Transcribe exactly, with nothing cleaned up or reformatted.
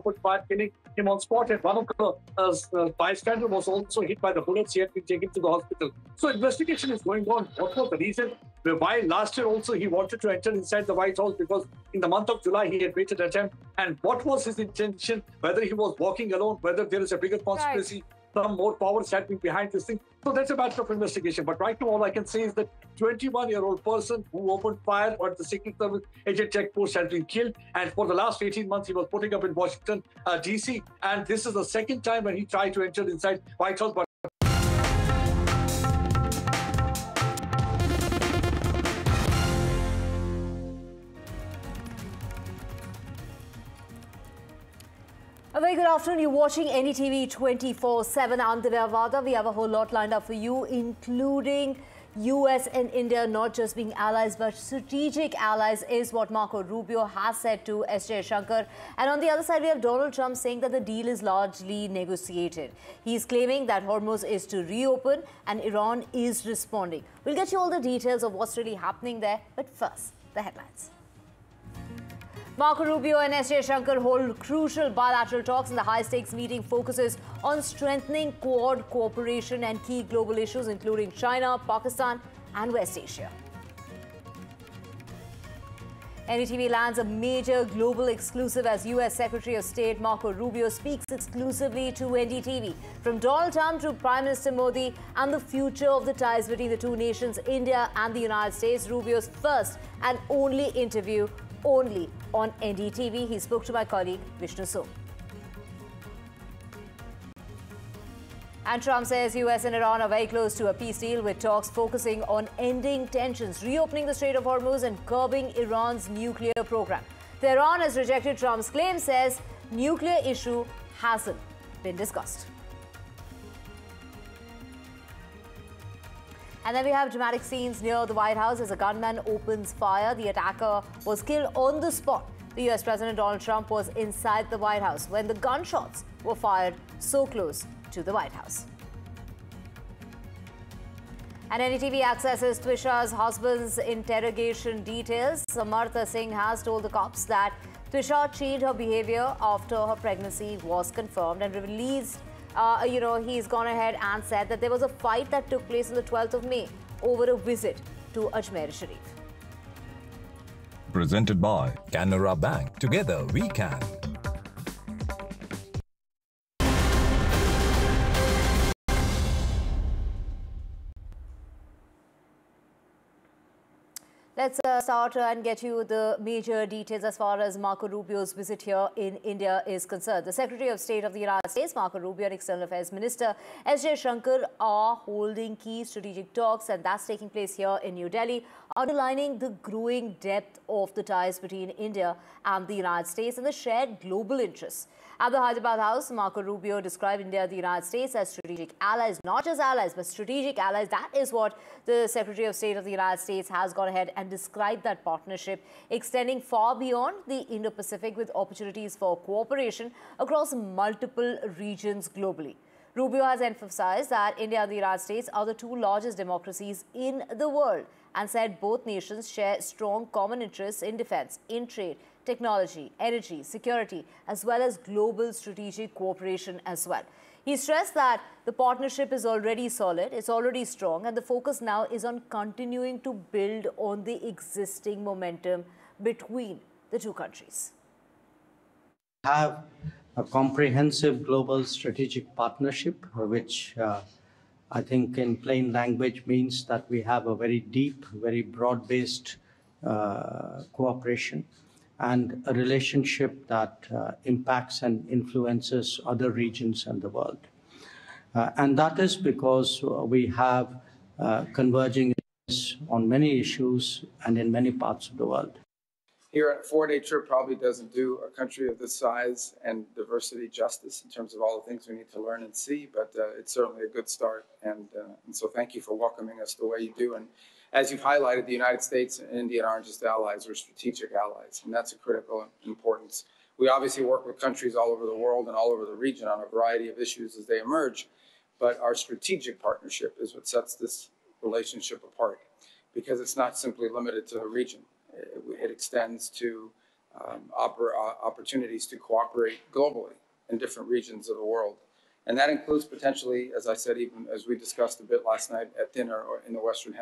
opened fire, killing him on spot. And one of the uh, uh, bystanders was also hit by the bullets. He had been taken to the hospital. So investigation is going on. What was the reason? Why last year also he wanted to enter inside the White House because in the month of July he had made an attempt. And what was his intention? Whether he was walking alone, whether there is a bigger conspiracy. Right. Some more powers had been behind this thing. So that's a matter of investigation. But right now, all I can say is that twenty-one-year-old person who opened fire at the Secret Service agent checkpost has been killed. And for the last eighteen months, he was putting up in Washington, uh, D C. And this is the second time when he tried to enter inside White House. But A very good afternoon. You're watching N D T V twenty-four seven. I'm Divya Vada. We have a whole lot lined up for you, including U S and India not just being allies, but strategic allies is what Marco Rubio has said to S Jaishankar. And on the other side, we have Donald Trump saying that the deal is largely negotiated. He's claiming that Hormuz is to reopen and Iran is responding. We'll get you all the details of what's really happening there. But first, the headlines. Marco Rubio and S Jaishankar hold crucial bilateral talks, and the high-stakes meeting focuses on strengthening Quad cooperation and key global issues, including China, Pakistan, and West Asia. N D T V lands a major global exclusive as U S Secretary of State Marco Rubio speaks exclusively to N D T V. From Donald Trump to Prime Minister Modi and the future of the ties between the two nations, India and the United States, Rubio's first and only interview only on N D T V. He spoke to my colleague Vishnu Som. And Trump says U S and Iran are very close to a peace deal, with talks focusing on ending tensions, reopening the Strait of Hormuz and curbing Iran's nuclear program. Tehran has rejected Trump's claim, says nuclear issue hasn't been discussed. And then we have dramatic scenes near the White House as a gunman opens fire. The attacker was killed on the spot. The U S President Donald Trump was inside the White House when the gunshots were fired so close to the White House. And N D T V accesses Twisha's husband's interrogation details. Samartha Singh has told the cops that Twisha changed her behavior after her pregnancy was confirmed and released. Uh, you know, he's gone ahead and said that there was a fight that took place on the twelfth of May over a visit to Ajmer Sharif. Presented by Canara Bank. Together we can. Let's uh, start uh, and get you the major details as far as Marco Rubio's visit here in India is concerned. The Secretary of State of the United States, Marco Rubio, and External Affairs Minister S Jaishankar are holding key strategic talks, and that's taking place here in New Delhi, underlining the growing depth of the ties between India and the United States and the shared global interests. At the Hyderabad House, Marco Rubio described India and the United States as strategic allies, not just allies, but strategic allies. That is what the Secretary of State of the United States has gone ahead and described that partnership, extending far beyond the Indo-Pacific with opportunities for cooperation across multiple regions globally. Rubio has emphasized that India and the United States are the two largest democracies in the world and said both nations share strong common interests in defense, in trade, technology, energy, security, as well as global strategic cooperation as well. He stressed that the partnership is already solid, it's already strong, and the focus now is on continuing to build on the existing momentum between the two countries. Have a comprehensive global strategic partnership, which uh, I think in plain language means that we have a very deep, very broad-based uh, cooperation and a relationship that uh, impacts and influences other regions in the world. Uh, and that is because we have uh, converging interests on many issues and in many parts of the world. Here, a four-day trip probably doesn't do a country of this size and diversity justice in terms of all the things we need to learn and see, but uh, it's certainly a good start. And, uh, and so thank you for welcoming us the way you do. And as you've highlighted, the United States and India aren't just allies, we're strategic allies, and that's a critical importance. We obviously work with countries all over the world and all over the region on a variety of issues as they emerge, but our strategic partnership is what sets this relationship apart, because it's not simply limited to the region. It extends to um, oppor- uh, opportunities to cooperate globally in different regions of the world. And that includes potentially, as I said, even as we discussed a bit last night at dinner or in the Western Hemisphere.